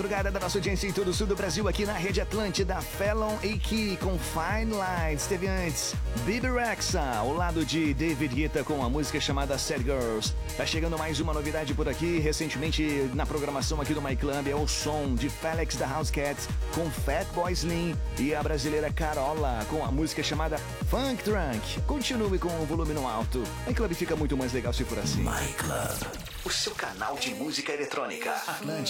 madrugada da nossa audiência em todo o sul do Brasil, aqui na Rede Atlântida. Fallon Aki com Fine Lights. Teve antes Bebe Rexha, ao lado de David Guetta, com a música chamada Sad Girls. Tá chegando mais uma novidade por aqui. Recentemente, na programação aqui do My Club, é o som de Felix da House Cats com Fatboy Slim e a brasileira Carola com a música chamada Funk Drunk. Continue com o volume no alto. My Club fica muito mais legal se for assim. My Club, o seu canal de música eletrônica. Atlântida.